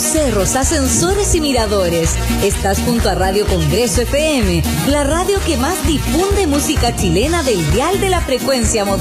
cerros, ascensores y miradores. Estás junto a Radio Congreso FM, la radio que más difunde música chilena del dial de la frecuencia modulada.